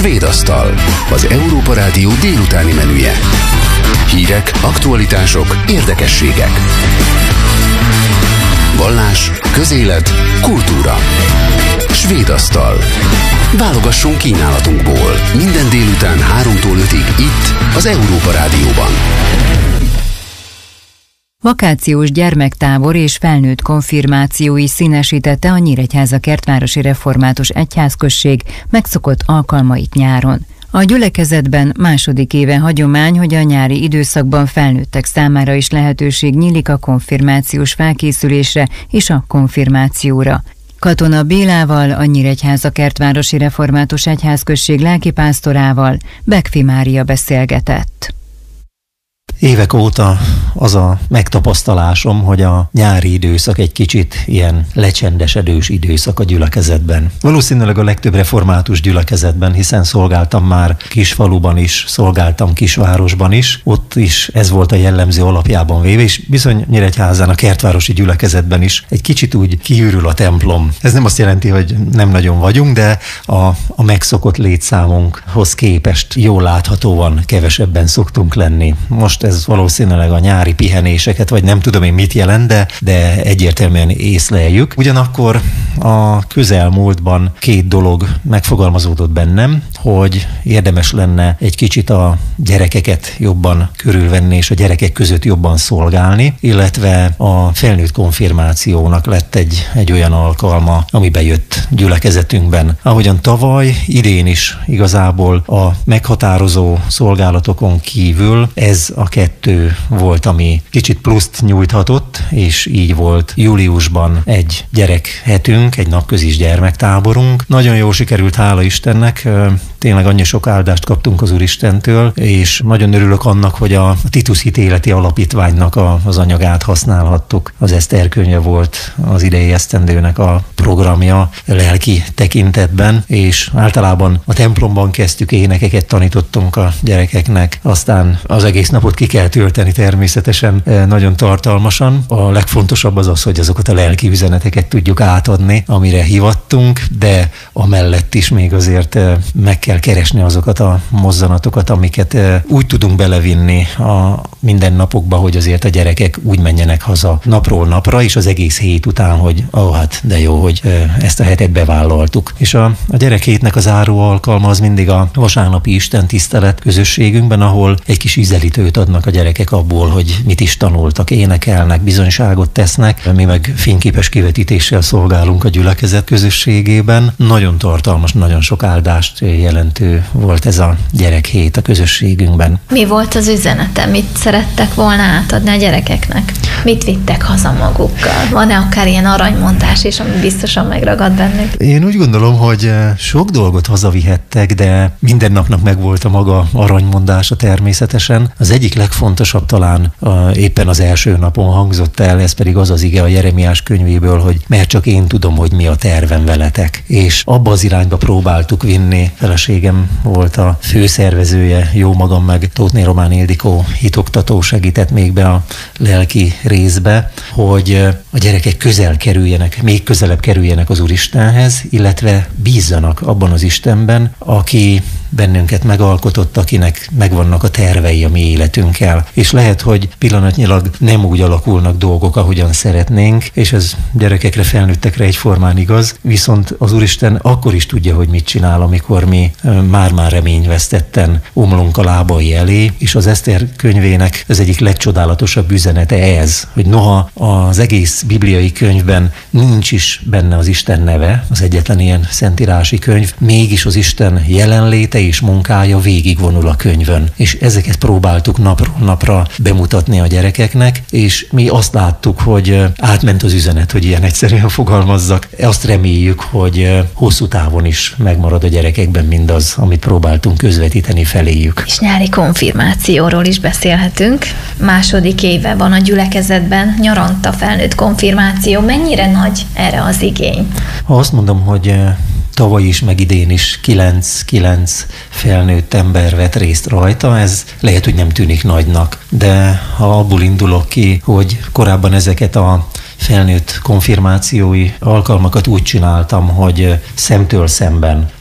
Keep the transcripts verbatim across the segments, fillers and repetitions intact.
Svédasztal, az Európa Rádió délutáni menüje. Hírek, aktualitások, érdekességek. Vallás, közélet, kultúra. Svédasztal. Válogassunk kínálatunkból. Minden délután háromtól ötig itt, az Európa Rádióban. Vakációs gyermektábor és felnőtt konfirmációi színesítette a Nyíregyháza Kertvárosi Református Egyházközség megszokott alkalmait nyáron. A gyülekezetben második éve hagyomány, hogy a nyári időszakban felnőttek számára is lehetőség nyílik a konfirmációs felkészülésre és a konfirmációra. Katona Bélával, a Nyíregyháza Kertvárosi Református Egyházközség lelkipásztorával Bekfi Mária beszélgetett. Évek óta az a megtapasztalásom, hogy a nyári időszak egy kicsit ilyen lecsendesedős időszak a gyülekezetben. Valószínűleg a legtöbb református gyülekezetben, hiszen szolgáltam már kisfaluban is, szolgáltam kisvárosban is, ott is ez volt a jellemző alapjában véve, és bizony Nyíregyházán, a kertvárosi gyülekezetben is egy kicsit úgy kiürül a templom. Ez nem azt jelenti, hogy nem nagyon vagyunk, de a, a megszokott létszámunkhoz képest jól láthatóan kevesebben szoktunk lenni. Most ez valószínűleg a nyári pihenéseket, vagy nem tudom én mit jelent, de, de egyértelműen észleljük. Ugyanakkor a közelmúltban két dolog megfogalmazódott bennem, hogy érdemes lenne egy kicsit a gyerekeket jobban körülvenni, és a gyerekek között jobban szolgálni, illetve a felnőtt konfirmációnak lett egy, egy olyan alkalma, ami bejött gyülekezetünkben. Ahogyan tavaly, idén is igazából a meghatározó szolgálatokon kívül ez a kettő volt, ami kicsit pluszt nyújthatott, és így volt júliusban egy gyerekhetünk, egy napközis gyermektáborunk. Nagyon jól sikerült, hála Istennek, tényleg annyi sok áldást kaptunk az Úristentől, és nagyon örülök annak, hogy a Titus Hitéleti Alapítványnak a, az anyagát használhattuk. Az Eszter könyve volt az idei esztendőnek a programja lelki tekintetben, és általában a templomban kezdtük, énekeket tanítottunk a gyerekeknek, aztán az egész napot ki kell tölteni természetesen nagyon tartalmasan. A legfontosabb az az, hogy azokat a lelki üzeneteket tudjuk átadni, amire hivattunk, de amellett is még azért meg kell keresni azokat a mozzanatokat, amiket úgy tudunk belevinni a mindennapokba, hogy azért a gyerekek úgy menjenek haza napról napra, és az egész hét után, hogy ó, oh, hát de jó, hogy ezt a hetet bevállaltuk. És a, a gyerekhétnek az záró alkalma az mindig a vasárnapi Isten tisztelet közösségünkben, ahol egy kis ízelítőt adnak a gyerekek abból, hogy mit is tanultak, énekelnek, bizonyságot tesznek. Mi meg fényképes kivetítéssel szolgálunk a gyülekezet közösségében. Nagyon tartalmas, nagyon sok áldást jelentő volt ez a gyerekhét a közösségünkben. Mi volt az üzenete? Mit szerettek volna átadni a gyerekeknek? Mit vittek haza magukkal? Van-e akár ilyen aranymondás is, ami biztosan megragad bennük? Én úgy gondolom, hogy sok dolgot hazavihettek, de minden napnak megvolt a maga aranymondása természetesen. Az egyik legfontosabb talán a, éppen az első napon hangzott el, ez pedig az az ige a Jeremiás könyvéből, hogy mert csak én tudom, hogy mi a tervem veletek. És abba az irányba próbáltuk vinni. Feleségem volt a főszervezője, jó magam meg Tóthné Román Ildikó hitoktató segített még be a lelki részbe, hogy a gyerekek közel kerüljenek, még közelebb kerüljenek az Úristenhez, illetve bízzanak abban az Istenben, aki bennünket megalkotott, akinek megvannak a tervei a mi életünkkel. És lehet, hogy pillanatnyilag nem úgy alakulnak dolgok, ahogyan szeretnénk, és ez gyerekekre, felnőttekre egyformán igaz, viszont az Úristen akkor is tudja, hogy mit csinál, amikor mi már-már reményvesztetten omlunk a lábai elé, és az Eszter könyvének az egyik legcsodálatosabb üzenete ez, hogy noha az egész bibliai könyvben nincs is benne az Isten neve, az egyetlen ilyen szentírási könyv, mégis az Isten jelenléte és munkája végigvonul a könyvön. És ezeket próbáltuk napról napra bemutatni a gyerekeknek, és mi azt láttuk, hogy átment az üzenet, hogy ilyen egyszerűen fogalmazzak. Azt reméljük, hogy hosszú távon is megmarad a gyerekekben mindaz, amit próbáltunk közvetíteni feléjük. És nyári konfirmációról is beszélhetünk. Második éve van a gyülekezetben, nyaranta felnőtt konfirmáció. Mennyire nagy erre az igény? Ha azt mondom, hogy tavaly is, meg idén is kilenc-kilenc felnőtt ember vett részt rajta, ez lehet, hogy nem tűnik nagynak, de ha abból indulok ki, hogy korábban ezeket a felnőtt konfirmációi alkalmakat úgy csináltam, hogy szemtől szemben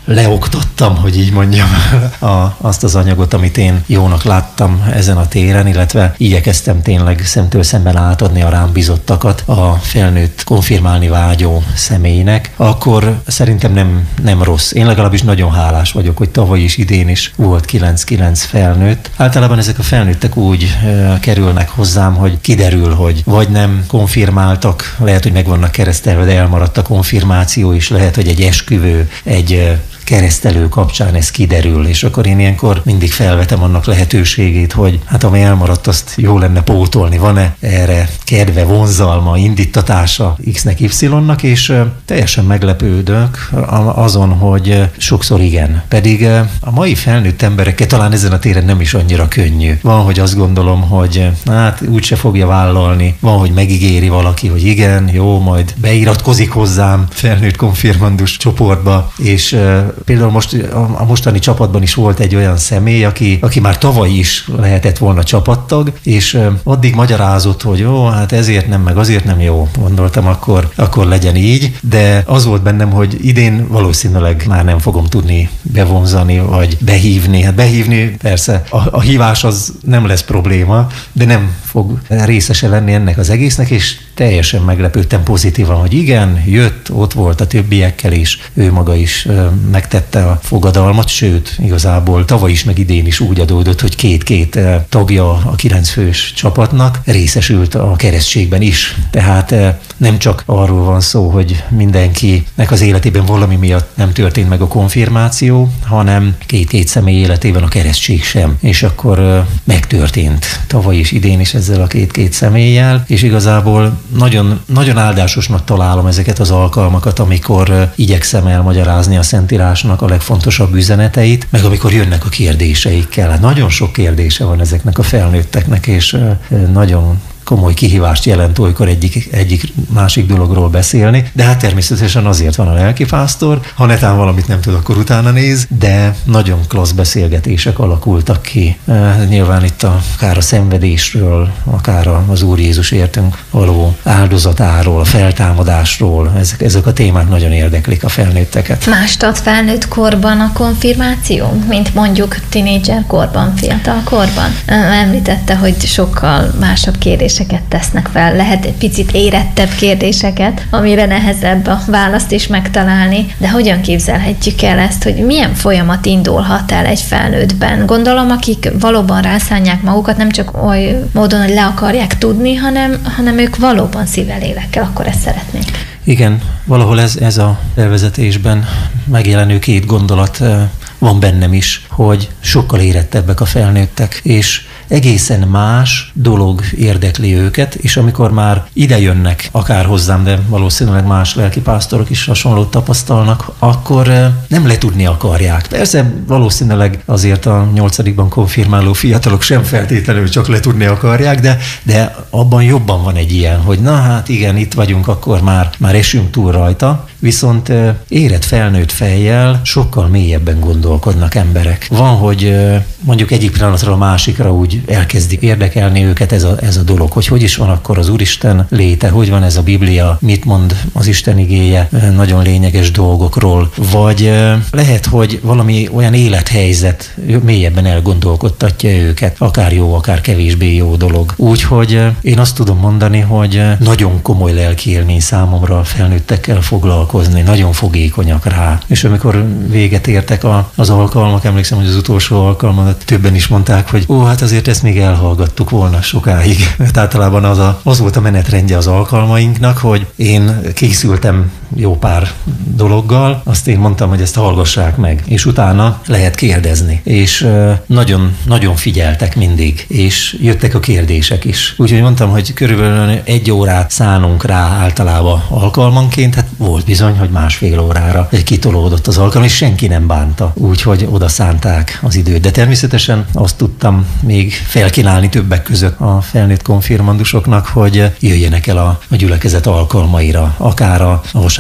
leoktattam, hogy így mondjam, a, azt az anyagot, amit én jónak láttam ezen a téren, illetve igyekeztem tényleg szemtől szemben átadni a rám bizottakat a felnőtt konfirmálni vágyó személynek, akkor szerintem nem, nem rossz. Én legalábbis nagyon hálás vagyok, hogy tavaly is, idén is volt kilenc-kilenc felnőtt. Általában ezek a felnőttek úgy e, kerülnek hozzám, hogy kiderül, hogy vagy nem konfirmáltak, lehet, hogy meg vannak keresztelve, de elmaradt a konfirmáció is, lehet, hogy egy esküvő, egy keresztelő kapcsán ez kiderül, és akkor én ilyenkor mindig felvetem annak lehetőségét, hogy hát ami elmaradt, azt jó lenne pótolni. Van-e erre kedve, vonzalma, indítatása X-nek, Y-nak, és teljesen meglepődök azon, hogy sokszor igen. Pedig a mai felnőtt emberekkel talán ezen a téren nem is annyira könnyű. Van, hogy azt gondolom, hogy hát úgyse fogja vállalni, van, hogy megígéri valaki, hogy igen, jó, majd beiratkozik hozzám felnőtt konfirmandus csoportba, és például most a mostani csapatban is volt egy olyan személy, aki, aki már tavaly is lehetett volna csapattag, és addig magyarázott, hogy jó, hát ezért nem, meg azért nem jó. Gondoltam, akkor, akkor legyen így, de az volt bennem, hogy idén valószínűleg már nem fogom tudni bevonzani, vagy behívni. Hát behívni, persze, a, a hívás az nem lesz probléma, de nem fog részese lenni ennek az egésznek, és teljesen meglepődtem pozitívan, hogy igen, jött, ott volt a többiekkel is, ő maga is megtette a fogadalmat, sőt, igazából tavaly is, meg idén is úgy adódott, hogy két-két tagja a kilenc fős csapatnak részesült a keresztségben is. Tehát nem csak arról van szó, hogy mindenkinek az életében valami miatt nem történt meg a konfirmáció, hanem két-két személy életében a keresztség sem. És akkor megtörtént tavaly is, idén is ezzel a két-két személlyel, és igazából nagyon, nagyon áldásosnak találom ezeket az alkalmakat, amikor igyekszem elmagyarázni a Szentírásnak a legfontosabb üzeneteit, meg amikor jönnek a kérdéseikkel. Hát nagyon sok kérdése van ezeknek a felnőtteknek, és nagyon komoly kihívást jelent olykor egyik, egyik másik dologról beszélni, de hát természetesen azért van a lelkipásztor, ha netán valamit nem tud, akkor utána néz, de nagyon klassz beszélgetések alakultak ki. E, nyilván itt a, akár a szenvedésről, akár az Úr Jézus értünk való áldozatáról, a feltámadásról, ezek, ezek a témák nagyon érdeklik a felnőtteket. Mást ad felnőtt korban a konfirmáció, mint mondjuk tinédzser korban, fiatal korban? Említette, hogy sokkal másabb kérdés tesznek fel, lehet egy picit érettebb kérdéseket, amire nehezebb a választ is megtalálni, de hogyan képzelhetjük el ezt, hogy milyen folyamat indulhat el egy felnőttben? Gondolom, akik valóban rászánják magukat, nem csak oly módon, hogy le akarják tudni, hanem, hanem ők valóban szívvel, lélekkel akkor ezt szeretnék. Igen, valahol ez, ez a felvezetésben megjelenő két gondolat van bennem is, hogy sokkal érettebbek a felnőttek, és egészen más dolog érdekli őket, és amikor már ide jönnek, akár hozzám, de valószínűleg más lelkipásztorok is hasonlót tapasztalnak, akkor nem letudni akarják. Persze valószínűleg azért a nyolcadikban konfirmáló fiatalok sem feltétlenül csak letudni akarják, de, de abban jobban van egy ilyen, hogy na hát igen, itt vagyunk, akkor már, már esünk túl rajta, viszont érett felnőtt fejjel sokkal mélyebben gondolkodnak emberek. Van, hogy mondjuk egyik pillanatra a másikra úgy elkezdik érdekelni őket ez a, ez a dolog, hogy hogy is van akkor az Úristen léte, hogy van ez a Biblia, mit mond az Isten igéje nagyon lényeges dolgokról, vagy lehet, hogy valami olyan élethelyzet mélyebben elgondolkodtatja őket, akár jó, akár kevésbé jó dolog. Úgyhogy én azt tudom mondani, hogy nagyon komoly lelki élmény számomra a felnőttekkel foglalkozni, nagyon fogékonyak rá. És amikor véget értek a, az alkalmak, emlékszem, hogy az utolsó alkalmat többen is mondták, hogy ó, hát azért ezt még elhallgattuk volna sokáig. Mert általában az, a, az volt a menetrendje az alkalmainknak, hogy én készültem jó pár dologgal, azt én mondtam, hogy ezt hallgassák meg, és utána lehet kérdezni. És nagyon, nagyon figyeltek mindig, és jöttek a kérdések is. Úgyhogy mondtam, hogy körülbelül egy órát szánunk rá általában alkalmanként, hát volt bizony, hogy másfél órára kitolódott az alkalom, és senki nem bánta. Úgyhogy oda szánták az időt. De természetesen azt tudtam még felkínálni többek között a felnőtt konfirmandusoknak, hogy jöjjenek el a, a gyülekezet alkalmaira, akár a, a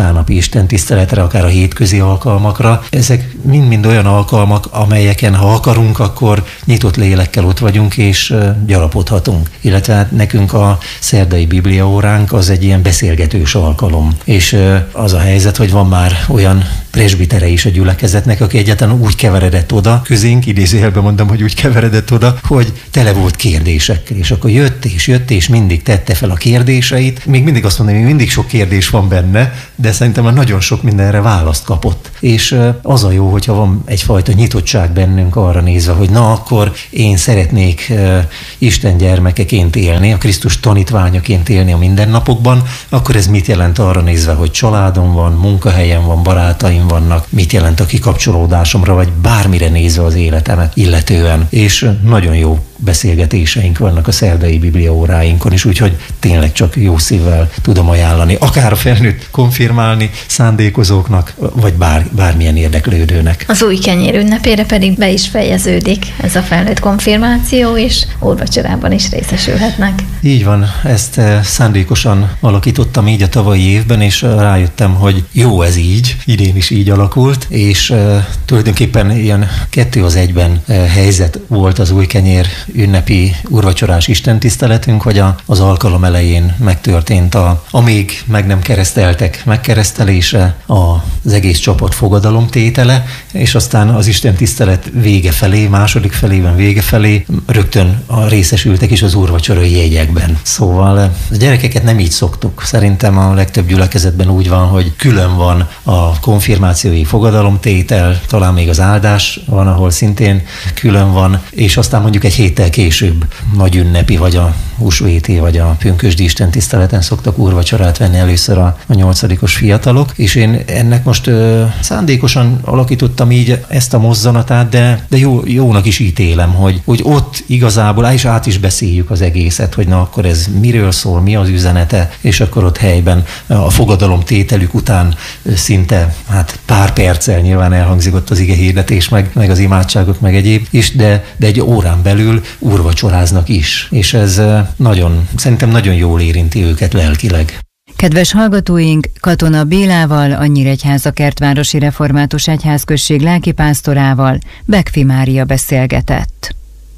vasárnapi istentiszteletre, akár a hétközi alkalmakra. Ezek mind-mind olyan alkalmak, amelyeken ha akarunk, akkor nyitott lélekkel ott vagyunk, és gyarapodhatunk. Illetve hát nekünk a szerdai bibliaóránk az egy ilyen beszélgetős alkalom. És az a helyzet, hogy van már olyan presbitere is a gyülekezetnek, aki egyáltalán úgy keveredett oda, közénk, idézőjelben mondom, hogy úgy keveredett oda, hogy tele volt kérdésekkel, és akkor jött és jött, és mindig tette fel a kérdéseit. Még mindig azt mondom, hogy mindig sok kérdés van benne, de szerintem már nagyon sok mindenre választ kapott. És az a jó, hogyha van egyfajta nyitottság bennünk arra nézve, hogy na, akkor én szeretnék Isten gyermekeként élni, a Krisztus tanítványaként élni a mindennapokban, akkor ez mit jelent arra nézve, hogy családom van, munkahelyem van, barátaim vannak, mit jelent a kikapcsolódásomra, vagy bármire nézve az életemet illetően. És nagyon jó beszélgetéseink vannak a szerdai bibliaóráinkon is, úgyhogy tényleg csak jó szívvel tudom ajánlani, akár a felnőtt konfirmálni szándékozóknak, vagy bár, bármilyen érdeklődőnek. Az új kenyér ünnepére pedig be is fejeződik ez a felnőtt konfirmáció, és úrvacsorában is részesülhetnek. Így van, ezt szándékosan alakítottam így a tavalyi évben, és rájöttem, hogy jó ez így, idén is így alakult, és uh, tulajdonképpen ilyen kettő az egyben uh, helyzet volt az új kenyér ünnepi úrvacsorás istentiszteletünk, hogy a, az alkalom elején megtörtént a, a még meg nem kereszteltek megkeresztelése, az egész csapat fogadalomtétele, és aztán az istentisztelet vége felé, második felében vége felé rögtön a részesültek is az úrvacsorai jegyekben. Szóval a gyerekeket nem így szoktuk. Szerintem a legtöbb gyülekezetben úgy van, hogy külön van a konfirmációi fogadalomtétel, talán még az áldás van, ahol szintén külön van, és aztán mondjuk egy héttel később nagy ünnepi, vagy a húsvéti, vagy a pünkösdi istentiszteleten szoktak úrvacsorát venni először a, a nyolcadikos fiatalok, és én ennek most ö, szándékosan alakítottam így ezt a mozzanatát, de, de jó, jónak is ítélem, hogy, hogy ott igazából á, és át is beszéljük az egészet, hogy na akkor ez miről szól, mi az üzenete, és akkor ott helyben a fogadalomtételük után szinte hát pár perccel nyilván elhangzik ott az ige hirdetés, meg, meg az imádságok, meg egyéb is, de, de egy órán belül úrvacsoráznak is, és ez nagyon, szerintem nagyon jól érinti őket lelkileg. Kedves hallgatóink, Katona Bélával, a Nyíregyháza Kertvárosi Református Egyházközség lelkipásztorával Bekfi Mária beszélgetett.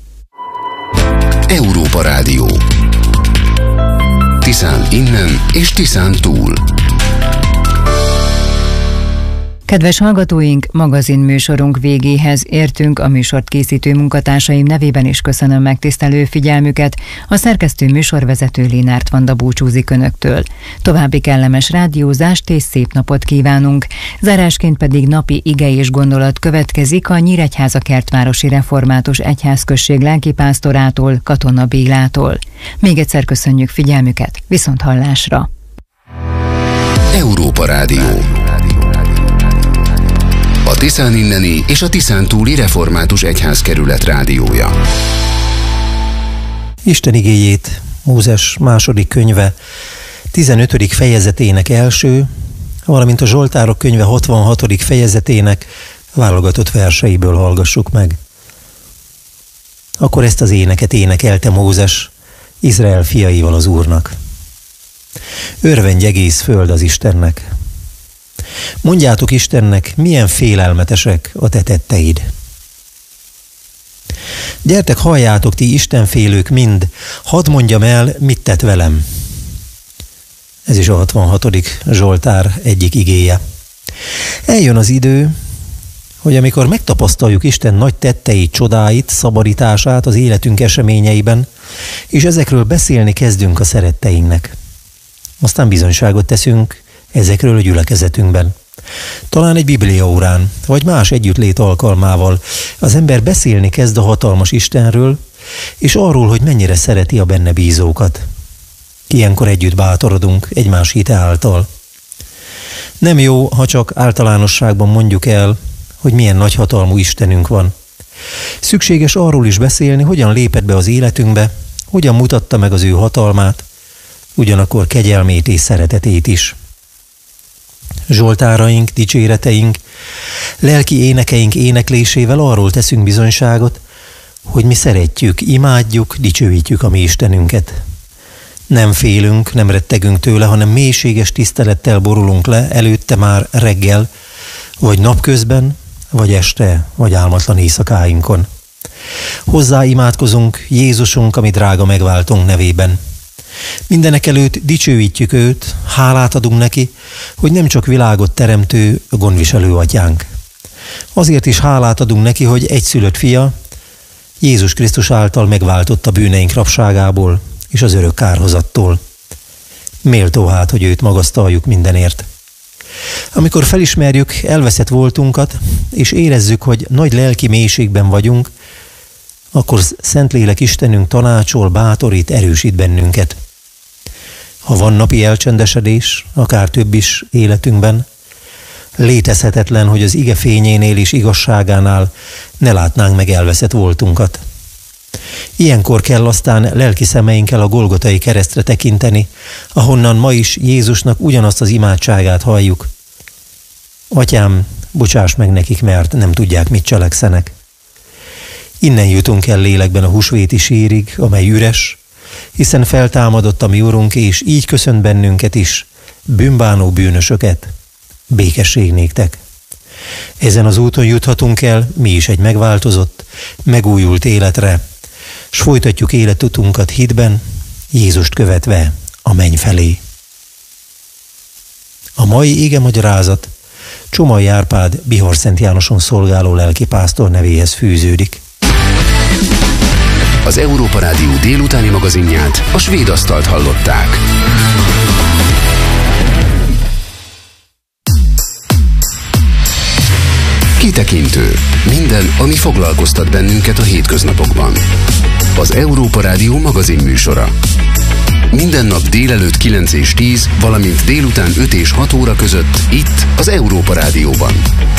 Európa Rádió. Tiszán innen és Tiszán túl. Kedves hallgatóink, magazinműsorunk végéhez értünk, a műsort készítő munkatársaim nevében is köszönöm megtisztelő figyelmüket. A szerkesztő műsorvezető Lénárt Vanda búcsúzik önöktől. További kellemes rádiózást és szép napot kívánunk. Zárásként pedig napi ige és gondolat következik a Nyíregyháza Kertvárosi Református Egyházközség lelkipásztorától, Katona Bélától. Még egyszer köszönjük figyelmüket, viszont hallásra! Európa Rádió. A Tiszán inneni és a Tiszán túli Református Egyházkerület rádiója. Isten igéjét Mózes második könyve tizenötödik fejezetének első, valamint a Zsoltárok könyve hatvanhatodik fejezetének válogatott verseiből hallgassuk meg. Akkor ezt az éneket énekelte Mózes Izrael fiaival az Úrnak. Örvendj egész föld az Istennek. Mondjátok Istennek, milyen félelmetesek a te tetteid. Gyertek, halljátok ti istenfélők mind, hadd mondjam el, mit tett velem. Ez is a hatvanhatodik Zsoltár egyik igéje. Eljön az idő, hogy amikor megtapasztaljuk Isten nagy tetteit, csodáit, szabadítását az életünk eseményeiben, és ezekről beszélni kezdünk a szeretteinknek. Aztán bizonyságot teszünk ezekről a gyülekezetünkben. Talán egy bibliaórán, vagy más együttlét alkalmával az ember beszélni kezd a hatalmas Istenről, és arról, hogy mennyire szereti a benne bízókat. Ilyenkor együtt bátorodunk egymás hite által. Nem jó, ha csak általánosságban mondjuk el, hogy milyen nagyhatalmú Istenünk van. Szükséges arról is beszélni, hogyan lépett be az életünkbe, hogyan mutatta meg az ő hatalmát, ugyanakkor kegyelmét és szeretetét is. Zsoltáraink, dicséreteink, lelki énekeink éneklésével arról teszünk bizonyságot, hogy mi szeretjük, imádjuk, dicsőítjük a mi Istenünket. Nem félünk, nem rettegünk tőle, hanem mélységes tisztelettel borulunk le előtte már reggel, vagy napközben, vagy este, vagy álmatlan éjszakáinkon. Hozzá imádkozunk Jézusunk, ami drága megváltunk nevében. Mindenek előtt dicsőítjük őt, hálát adunk neki, hogy nem csak világot teremtő, gondviselő atyánk. Azért is hálát adunk neki, hogy egyszülött fia, Jézus Krisztus által megváltott a bűneink rabságából és az örök kárhozattól. Méltó hát, hogy őt magasztaljuk mindenért. Amikor felismerjük elveszett voltunkat, és érezzük, hogy nagy lelki mélységben vagyunk, akkor Szentlélek Istenünk tanácsol, bátorít, erősít bennünket. Ha van napi elcsendesedés, akár több is életünkben, létezhetetlen, hogy az ige fényénél és igazságánál ne látnánk meg elveszett voltunkat. Ilyenkor kell aztán lelki szemeinkkel a Golgotai keresztre tekinteni, ahonnan ma is Jézusnak ugyanazt az imádságát halljuk. Atyám, bocsáss meg nekik, mert nem tudják, mit cselekszenek. Innen jutunk el lélekben a húsvéti sírig, amely üres, hiszen feltámadott a mi Urunk, és így köszönt bennünket is, bűnbánó bűnösöket. Békesség néktek. Ezen az úton juthatunk el mi is egy megváltozott, megújult életre, s folytatjuk életutunkat hitben, Jézust követve a menny felé. A mai ige magyarázat Csomai Árpád Bihar-Szent Jánoson szolgáló lelkipásztor nevéhez fűződik. Az Európa Rádió délutáni magazinját, a Svéd Asztalt hallották. Kitekintő. Minden, ami foglalkoztat bennünket a hétköznapokban. Az Európa Rádió magazin műsora. Minden nap délelőtt kilenc és tíz, valamint délután öt és hat óra között itt az Európa Rádióban.